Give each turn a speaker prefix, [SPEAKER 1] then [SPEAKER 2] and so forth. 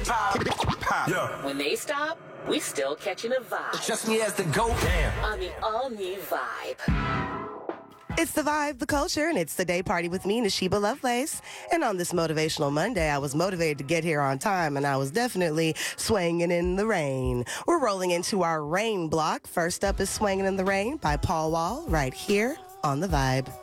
[SPEAKER 1] Yeah.
[SPEAKER 2] When they stop, we still catching a vibe.
[SPEAKER 3] Just me as the GOAT.
[SPEAKER 1] Damn.
[SPEAKER 2] On the all-new Vibe.
[SPEAKER 4] It's the vibe, the culture, and it's the day party with me, Nashiba Lovelace. And on this motivational Monday, I was motivated to get here on time, and I was definitely swinging in the rain. We're rolling into our rain block. First up is Swinging in the Rain by Paul Wall, right here on the Vibe.